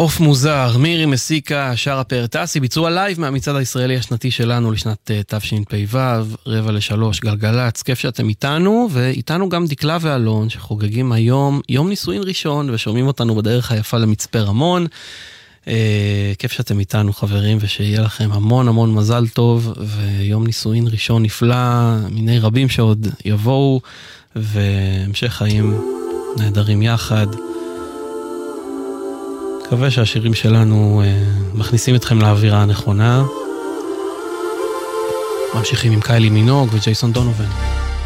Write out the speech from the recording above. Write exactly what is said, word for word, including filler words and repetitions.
אוף מוזר, מירי מסיקה, שרה פרטסי, ביצוע לייב מהמצעד הישראלי השנתי שלנו לשנת תשפ"ו, רבע לשלוש, גלגלץ, כיף שאתם איתנו, ואיתנו גם דקלה ואלון שחוגגים היום יום נישואין ראשון, ושומעים אותנו בדרך היפה למצפה רמון. אה, כיף שאתם איתנו חברים, ושיהיה לכם המון המון מזל טוב, ויום נישואין ראשון נפלא, מיני רבים שעוד יבואו, והמשך חיים נהדרים יחד. מקווה שהשירים שלנו אה, מכניסים אתכם לאווירה הנכונה. ממשיכים עם קיילי מינוג וג'ייסון דונובן.